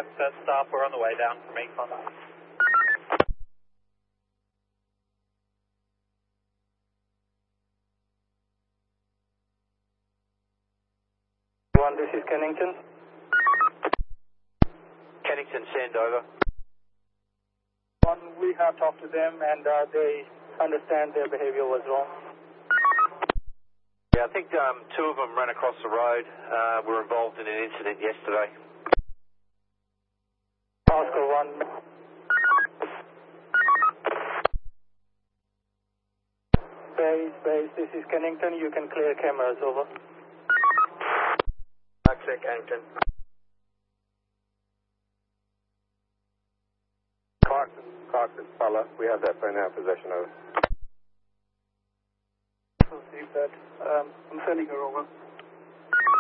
5, set stop. We're on the way down from 859. This is Kennington. Kennington, send over. We have talked to them and they understand their behavior was wrong. Yeah, I think two of them ran across the road. Were involved in an incident yesterday. Oscar 1. Base, this is Kennington. You can clear cameras, over. Clear Kennington. Carson, Pala, we have that in our possession, over. Received that. I'm sending her over.